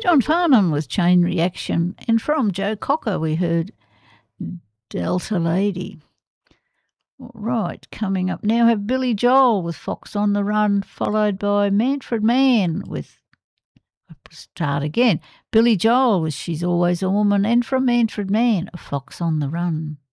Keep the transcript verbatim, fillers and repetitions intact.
John Farnham with Chain Reaction. And from Joe Cocker we heard Delta Lady. All right, coming up now have Billy Joel with Fox on the Run, followed by Manfred Mann with, start again, Billy Joel with She's Always a Woman, and from Manfred Mann, A Fox on the Run.